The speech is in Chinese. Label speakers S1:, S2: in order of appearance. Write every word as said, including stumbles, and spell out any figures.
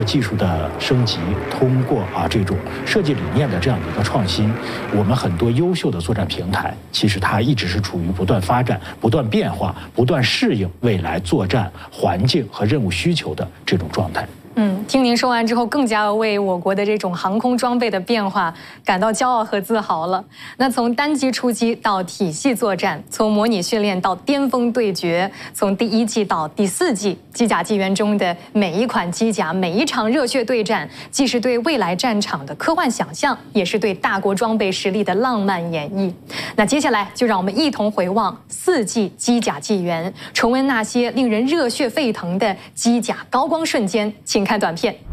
S1: 技术的升级，通过啊这种设计理念的这样的一个创新，我们很多优秀的作战平台，其实它一直是处于不断发展、不断变化、不断适应未来作战环境和任务需求的这种状态。
S2: 嗯，听您说完之后，更加为我国的这种航空装备的变化感到骄傲和自豪了。那从单机出击到体系作战，从模拟训练到巅峰对决，从第一季到第四季，机甲纪元中的每一款机甲、每一场热血对战，既是对未来战场的科幻想象，也是对大国装备实力的浪漫演绎。那接下来就让我们一同回望四季机甲纪元，重温那些令人热血沸腾的机甲高光瞬间。请看短片。